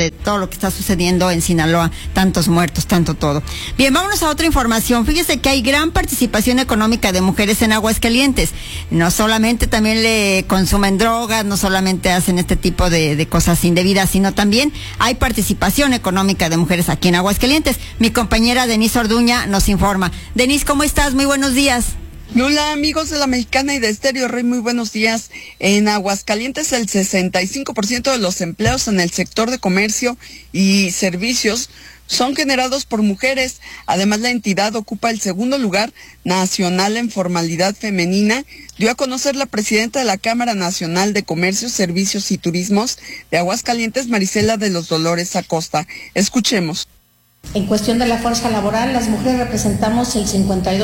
de todo lo que está sucediendo en Sinaloa, tantos muertos, tanto todo. Bien, vámonos a otra información. Fíjese que hay gran participación económica de mujeres en Aguascalientes. No solamente también le consumen drogas, no solamente hacen este tipo de cosas indebidas, sino también hay participación económica de mujeres aquí en Aguascalientes. Mi compañera Denise Orduña nos informa. Denise, ¿cómo estás? Muy buenos días. Hola amigos de La Mexicana y de Estéreo Rey, muy buenos días. En Aguascalientes el 65% de los empleos en el sector de comercio y servicios son generados por mujeres. Además, la entidad ocupa el segundo lugar nacional en formalidad femenina, dio a conocer la presidenta de la Cámara Nacional de Comercio, Servicios y Turismos de Aguascalientes, Marisela de los Dolores Acosta. Escuchemos. En cuestión de la fuerza laboral, las mujeres representamos el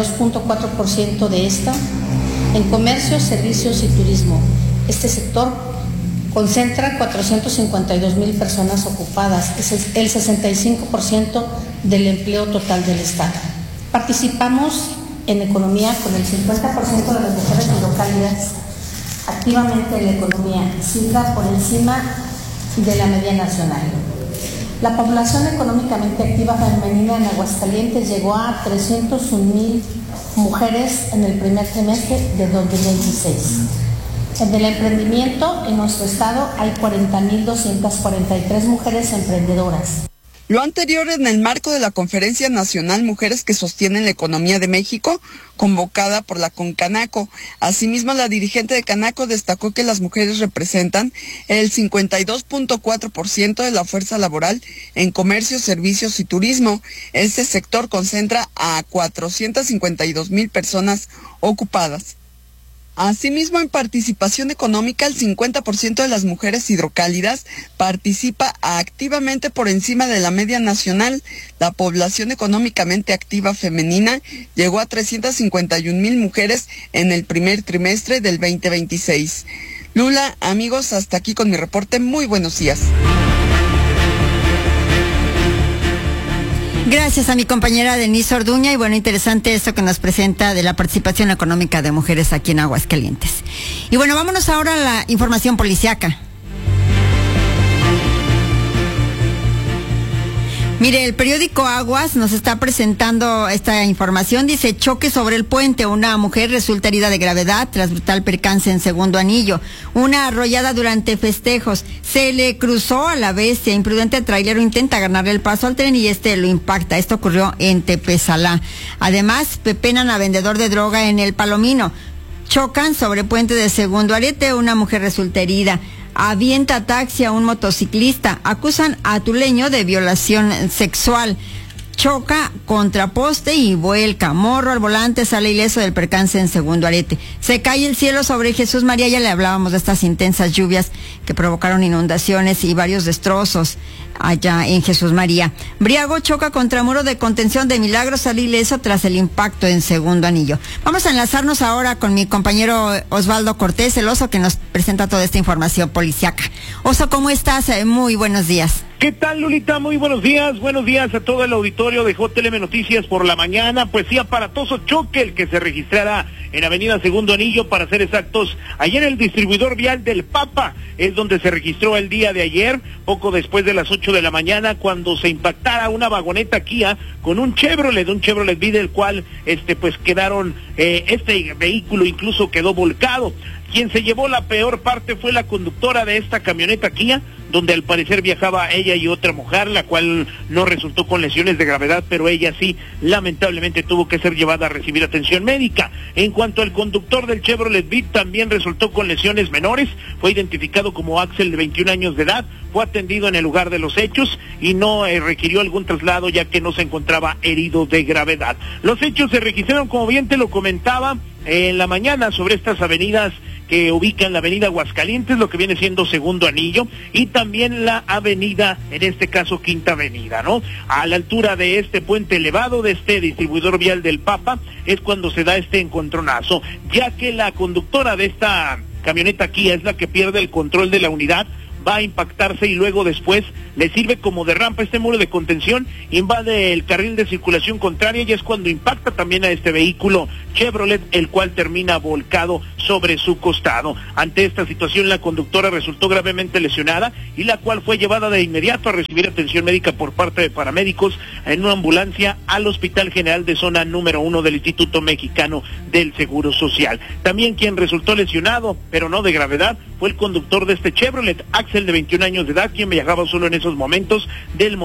52.4% de esta. En comercio, servicios y turismo, este sector concentra 452,000 personas ocupadas, es el 65% del empleo total del Estado. Participamos en economía con el 50% de las mujeres hidrocálidas activamente en la economía, cifra por encima de la media nacional. La población económicamente activa femenina en Aguascalientes llegó a 301,000 mujeres en el primer trimestre de 2026. En el emprendimiento, en nuestro estado hay 40,243 mujeres emprendedoras. Lo anterior en el marco de la Conferencia Nacional Mujeres que Sostienen la Economía de México, convocada por la CONCANACO. Asimismo, la dirigente de Canaco destacó que las mujeres representan el 52.4% de la fuerza laboral en comercio, servicios y turismo. Este sector concentra a 452,000 personas ocupadas. Asimismo, en participación económica, el 50% de las mujeres hidrocálidas participa activamente por encima de la media nacional. La población económicamente activa femenina llegó a 351,000 mujeres en el primer trimestre del 2026. Lula, amigos, hasta aquí con mi reporte. Muy buenos días. Gracias a mi compañera Denise Orduña, y bueno, interesante esto que nos presenta de la participación económica de mujeres aquí en Aguascalientes. Y bueno, vámonos ahora a la información policiaca. Mire, el periódico Aguas nos está presentando esta información. Dice: choque sobre el puente. Una mujer resulta herida de gravedad tras brutal percance en Segundo Anillo. Una arrollada durante festejos. Se le cruzó a la bestia. Imprudente trailero intenta ganarle el paso al tren y lo impacta. Esto ocurrió en Tepezalá. Además, pepenan a vendedor de droga en El Palomino. Chocan sobre puente de Segundo Arete. Una mujer resulta herida. Avienta taxi a un motociclista. Acusan a Tuleño de violación sexual. Choca contra poste y vuelca. Morro al volante sale ileso del percance en Segundo Arete. Se cae el cielo sobre Jesús María. Ya le hablábamos de estas intensas lluvias que provocaron inundaciones y varios destrozos allá en Jesús María. Briago choca contra muro de contención de Milagros, sale ileso tras el impacto en Segundo Anillo. Vamos a enlazarnos ahora con mi compañero Osvaldo Cortés, el Oso, que nos presenta toda esta información policiaca. Oso, ¿cómo estás? Muy buenos días. ¿Qué tal, Lulita? Muy buenos días a todo el auditorio de JLM Noticias por la mañana. Pues sí, aparatoso choque el que se registrará en Avenida Segundo Anillo, para ser exactos, ayer el distribuidor vial del Papa, es donde se registró el día de ayer, poco después de las 8 de la mañana, cuando se impactara una vagoneta Kia con un Chevrolet Vida, el cual, pues quedaron, este vehículo incluso quedó volcado. Quien se llevó la peor parte fue la conductora de esta camioneta Kia, donde al parecer viajaba ella y otra mujer, la cual no resultó con lesiones de gravedad, pero ella sí, lamentablemente tuvo que ser llevada a recibir atención médica. En cuanto al conductor del Chevrolet Beat, también resultó con lesiones menores, fue identificado como Axel, de 21 años de edad, fue atendido en el lugar de los hechos y no requirió algún traslado, ya que no se encontraba herido de gravedad. Los hechos se registraron, como bien te lo comentaba, en la mañana, sobre estas avenidas que ubican la avenida Aguascalientes, lo que viene siendo Segundo Anillo, y también la avenida, en este caso Quinta Avenida, ¿no? A la altura de este puente elevado de este distribuidor vial del Papa es cuando se da este encontronazo, ya que la conductora de esta camioneta Kia es la que pierde el control de la unidad, va a impactarse y luego después le sirve como de rampa. Este muro de contención invade el carril de circulación contraria y es cuando impacta también a este vehículo Chevrolet, el cual termina volcado sobre su costado. Ante esta situación, la conductora resultó gravemente lesionada y la cual fue llevada de inmediato a recibir atención médica por parte de paramédicos en una ambulancia al Hospital General de Zona número 1 del Instituto Mexicano del Seguro Social. También quien resultó lesionado, pero no de gravedad, fue el conductor de este Chevrolet, Axel, de 21 años de edad, quien viajaba solo en esos momentos del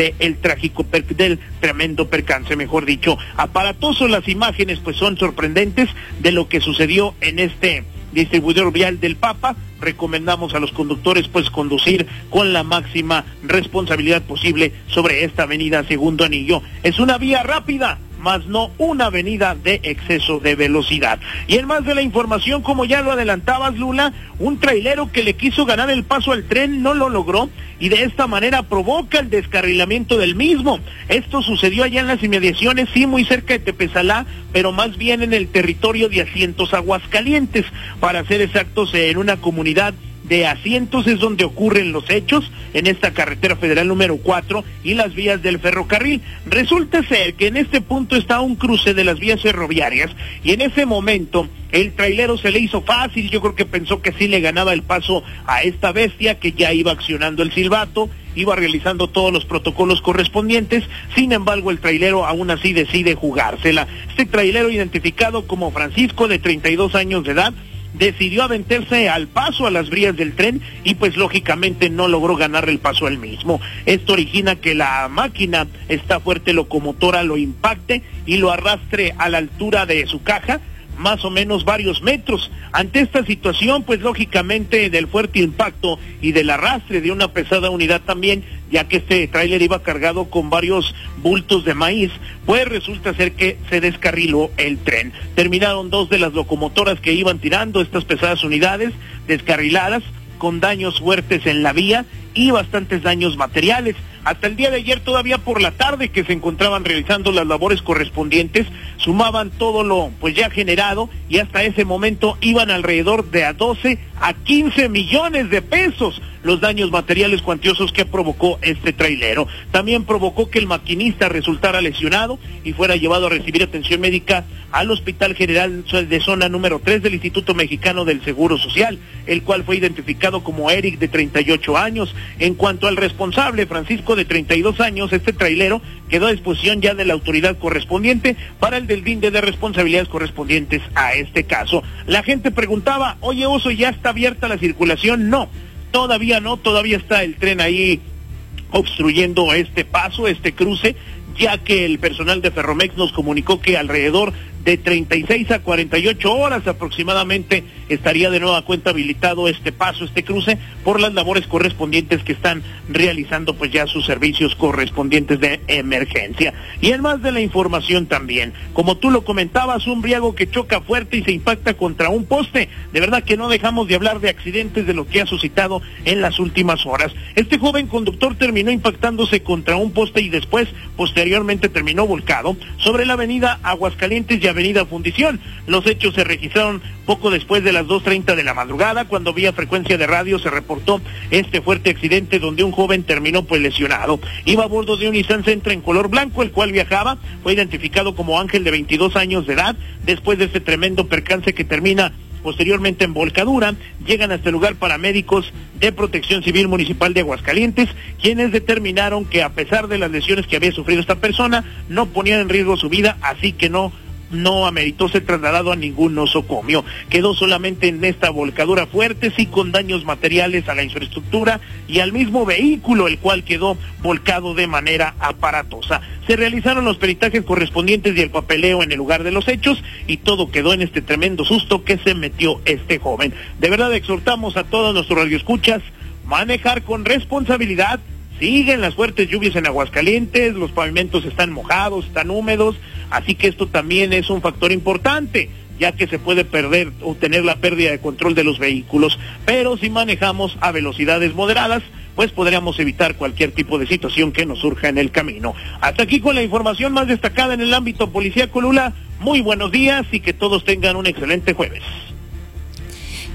del tremendo percance, mejor dicho. Aparatoso, las imágenes pues son sorprendentes de lo que sucedió en este distribuidor vial del Papa. Recomendamos a los conductores pues conducir con la máxima responsabilidad posible sobre esta avenida Segundo Anillo. Es una vía rápida, más no una avenida de exceso de velocidad. Y en más de la información, como ya lo adelantabas, Lula, un trailero que le quiso ganar el paso al tren no lo logró y de esta manera provoca el descarrilamiento del mismo. Esto sucedió allá en las inmediaciones, sí, muy cerca de Tepezalá, pero más bien en el territorio de Asientos, Aguascalientes, para ser exactos, en una comunidad de Asientos es donde ocurren los hechos, en esta carretera federal número 4 y las vías del ferrocarril. Resulta ser que en este punto está un cruce de las vías ferroviarias y en ese momento el trailero se le hizo fácil. Yo creo que pensó que sí le ganaba el paso a esta bestia, que ya iba accionando el silbato, iba realizando todos los protocolos correspondientes. Sin embargo, el trailero aún así decide jugársela. Este trailero, identificado como Francisco, de 32 años de edad, decidió aventarse al paso a las vías del tren y pues lógicamente no logró ganar el paso al mismo. Esto origina que la máquina, esta fuerte locomotora, lo impacte y lo arrastre a la altura de su caja, más o menos varios metros. Ante esta situación, pues lógicamente del fuerte impacto y del arrastre de una pesada unidad también, ya que este tráiler iba cargado con varios bultos de maíz, pues resulta ser que se descarriló el tren. Terminaron dos de las locomotoras que iban tirando estas pesadas unidades descarriladas, con daños fuertes en la vía y bastantes daños materiales. Hasta el día de ayer, todavía por la tarde, que se encontraban realizando las labores correspondientes, sumaban todo lo pues ya generado y hasta ese momento iban alrededor de 12 a 15 millones de pesos los daños materiales cuantiosos que provocó este trailero. También provocó que el maquinista resultara lesionado y fuera llevado a recibir atención médica al Hospital General de Zona número 3 del Instituto Mexicano del Seguro Social, el cual fue identificado como Eric, de 38 años. En cuanto al responsable, Francisco, de 32 años, este trailero quedó a disposición ya de la autoridad correspondiente para el deslinde de responsabilidades correspondientes a este caso. La gente preguntaba: oye, Oso, ¿ya está abierta la circulación? No, todavía no, todavía está el tren ahí obstruyendo este paso, este cruce, ya que el personal de Ferromex nos comunicó que alrededor de 36 a 48 horas aproximadamente estaría de nueva cuenta habilitado este paso, este cruce, por las labores correspondientes que están realizando pues ya sus servicios correspondientes de emergencia. Y en más de la información también, como tú lo comentabas, un briago que choca fuerte y se impacta contra un poste. De verdad que no dejamos de hablar de accidentes, de lo que ha suscitado en las últimas horas. Este joven conductor terminó impactándose contra un poste y después, posteriormente, terminó volcado sobre la avenida Aguascalientes y avenida Fundición. Los hechos se registraron poco después de las 2:30 de la madrugada, cuando vía frecuencia de radio se reportó este fuerte accidente donde un joven terminó pues lesionado. Iba a bordo de un Nissan Sentra en color blanco, el cual viajaba. Fue identificado como Ángel, de 22 años de edad. Después de este tremendo percance que termina posteriormente en volcadura, llegan a este lugar paramédicos de Protección Civil Municipal de Aguascalientes, quienes determinaron que, a pesar de las lesiones que había sufrido esta persona, no ponían en riesgo su vida, así que no ameritó ser trasladado a ningún nosocomio. Quedó solamente en esta volcadura fuerte, sí, con daños materiales a la infraestructura y al mismo vehículo, el cual quedó volcado de manera aparatosa. Se realizaron los peritajes correspondientes y el papeleo en el lugar de los hechos y todo quedó en este tremendo susto que se metió este joven. De verdad exhortamos a todos nuestros radioescuchas manejar con responsabilidad. Siguen las fuertes lluvias en Aguascalientes, los pavimentos están mojados, están húmedos, así que esto también es un factor importante, ya que se puede perder o tener la pérdida de control de los vehículos. Pero si manejamos a velocidades moderadas, pues podríamos evitar cualquier tipo de situación que nos surja en el camino. Hasta aquí con la información más destacada en el ámbito policíaco, Lula. Muy buenos días y que todos tengan un excelente jueves.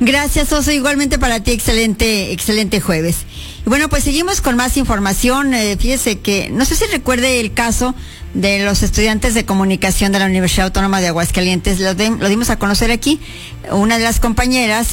Gracias, Oso, igualmente para ti, excelente jueves. Y bueno, pues seguimos con más información. Fíjese que, no sé si recuerde el caso de los estudiantes de comunicación de la Universidad Autónoma de Aguascalientes. Lo dimos a conocer aquí. Una de las compañeras,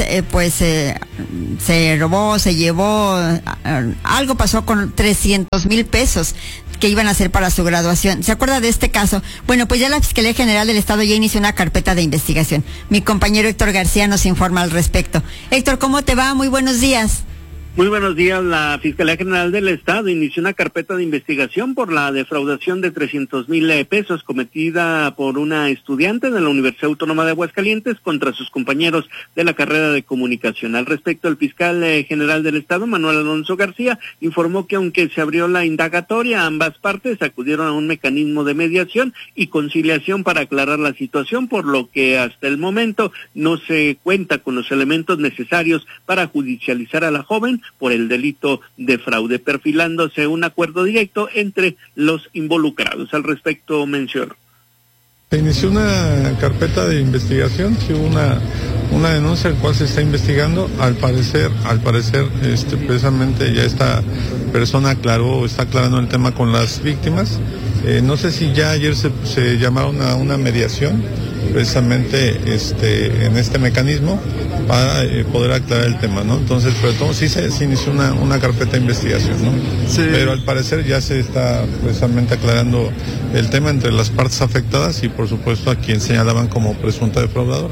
se robó, se llevó, algo pasó con 300,000 pesos que iban a hacer para su graduación. ¿Se acuerda de este caso? Bueno, pues ya la Fiscalía General del Estado ya inició una carpeta de investigación. Mi compañero Héctor García nos informa al respecto. Héctor, ¿cómo te va? Muy buenos días. Muy buenos días. La Fiscalía General del Estado inició una carpeta de investigación por la defraudación de 300,000 pesos cometida por una estudiante de la Universidad Autónoma de Aguascalientes contra sus compañeros de la carrera de comunicación. Al respecto, el fiscal general del Estado, Manuel Alonso García, informó que aunque se abrió la indagatoria, ambas partes acudieron a un mecanismo de mediación y conciliación para aclarar la situación, por lo que hasta el momento no se cuenta con los elementos necesarios para judicializar a la joven por el delito de fraude, perfilándose un acuerdo directo entre los involucrados. Al respecto mencionó: se inició una carpeta de investigación, sí hubo una denuncia, el cual se está investigando. Al parecer, precisamente ya esta persona está aclarando el tema con las víctimas. No sé si ya ayer se llamaron a una mediación, precisamente en este mecanismo, para poder aclarar el tema, ¿no? Entonces, pero todo sí se inició una carpeta de investigación, ¿no? Sí. Pero al parecer ya se está precisamente aclarando el tema entre las partes afectadas y, por supuesto, a quien señalaban como presunta defraudadora.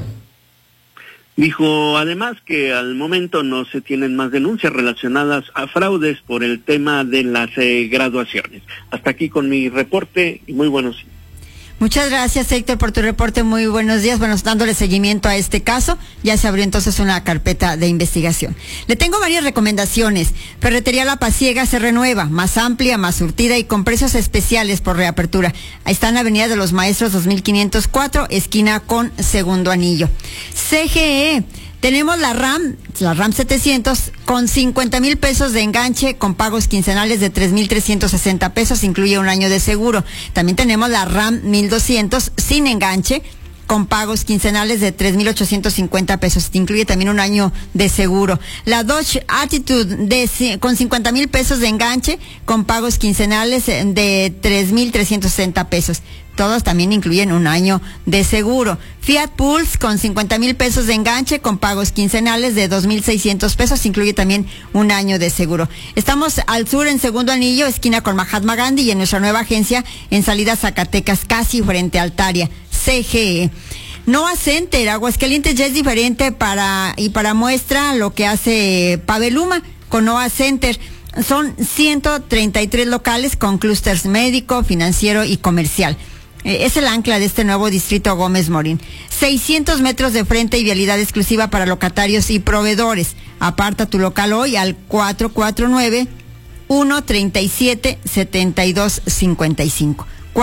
Dijo además que al momento no se tienen más denuncias relacionadas a fraudes por el tema de las graduaciones. Hasta aquí con mi reporte y muy buenos días. Muchas gracias, Héctor, por tu reporte. Muy buenos días. Bueno, dándole seguimiento a este caso, ya se abrió entonces una carpeta de investigación. Le tengo varias recomendaciones. Ferretería La Pasiega se renueva, más amplia, más surtida y con precios especiales por reapertura. Ahí está en Avenida de los Maestros 2504, esquina con Segundo Anillo. CGE. Tenemos la RAM 700 con 50,000 pesos de enganche con pagos quincenales de 3,360 pesos, incluye un año de seguro. También tenemos la RAM 1200 sin enganche con pagos quincenales de 3,850 pesos. Te incluye también un año de seguro. La Dodge Attitude con 50,000 pesos de enganche con pagos quincenales de 3,360 pesos. Todos también incluyen un año de seguro. Fiat Pulse con 50,000 pesos de enganche con pagos quincenales de 2,600 pesos, incluye también un año de seguro. Estamos al sur en Segundo Anillo, esquina con Mahatma Gandhi, y en nuestra nueva agencia en salida Zacatecas, casi frente a Altaria. CGE. Nova Center, Aguascalientes ya es diferente para muestra lo que hace Paveluma con Nova Center. Son 133 locales con clústeres médico, financiero y comercial. Es el ancla de este nuevo distrito Gómez Morín. 600 metros de frente y vialidad exclusiva para locatarios y proveedores. Aparta tu local hoy al 449-137-7255.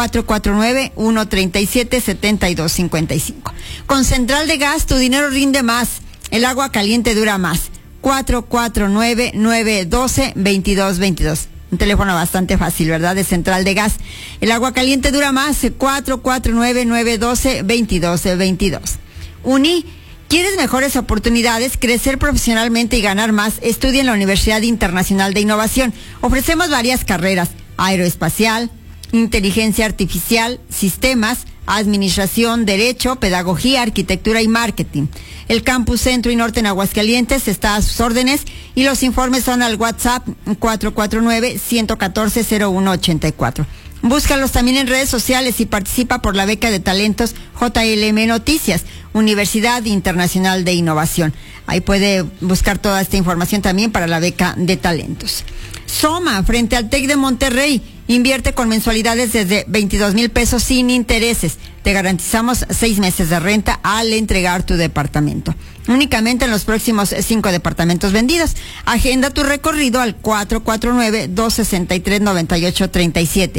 449-137-7255. Con Central de Gas, tu dinero rinde más. El agua caliente dura más. 449-912-2222. Un teléfono bastante fácil, ¿verdad? De Central de Gas. El agua caliente dura más. 449-912-2222. Uni, ¿quieres mejores oportunidades, crecer profesionalmente y ganar más? Estudia en la Universidad Internacional de Innovación. Ofrecemos varias carreras: aeroespacial, inteligencia artificial, sistemas, administración, derecho, pedagogía, arquitectura y marketing. El campus Centro y Norte en Aguascalientes está a sus órdenes y los informes son al WhatsApp 449-114-0184. Búscalos también en redes sociales y participa por la beca de talentos JLM Noticias, Universidad Internacional de Innovación. Ahí puede buscar toda esta información también para la beca de talentos. Soma, frente al TEC de Monterrey, invierte con mensualidades desde 22,000 pesos sin intereses. Te garantizamos 6 meses de renta al entregar tu departamento. Únicamente en los próximos 5 departamentos vendidos. Agenda tu recorrido al 449-263-9837.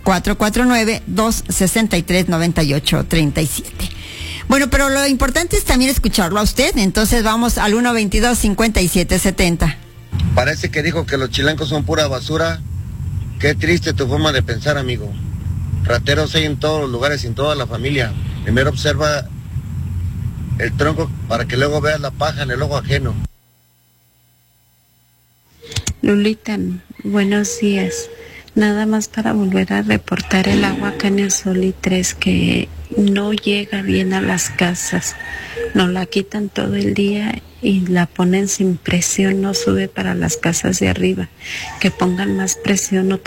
449-263-9837. Bueno, pero lo importante es también escucharlo a usted. Entonces vamos al 122-5770. Parece que dijo que los chilangos son pura basura. Qué triste tu forma de pensar, amigo. Rateros hay en todos los lugares y en toda la familia. Primero observa el tronco para que luego veas la paja en el ojo ajeno. Lulita, buenos días. Nada más para volver a reportar el agua acá en el Soli 3 que no llega bien a las casas. Nos la quitan todo el día y la ponen sin presión, no sube para las casas de arriba. Que pongan más presión, no